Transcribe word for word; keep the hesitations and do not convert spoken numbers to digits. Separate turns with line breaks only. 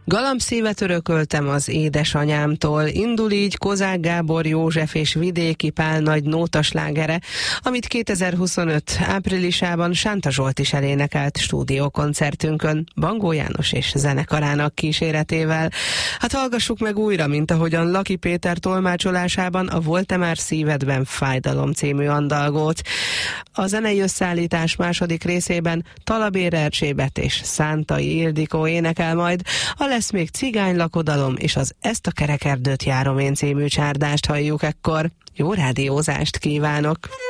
Galambszívet örököltem az édesanyámtól, indul így Kozák Gábor József és Vidéki Pál nagy nótaslágere, amit kétezer-huszonöt áprilisában Sánta Zsolt is elénekelt stúdiókoncertünkön, Bangó János és zenekarának kíséretével. Hát hallgassuk meg újra, mint ahogyan Laki Péter tolmácsolásában a Volt-e már szívedben fájdalom című andalgót. A zenei összeállítás második részében Talabér Erzsébet és Szántai Ildikó énekel majd, a Lesz még cigánylakodalom és az Ezt a kerekerdőt járom én című csárdást halljuk ekkor. Jó rádiózást kívánok!